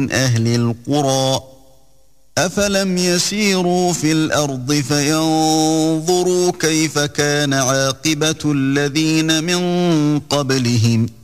أهل القرى أفلم يسيروا في الأرض فينظروا كيف كان عاقبة الذين من قبلهم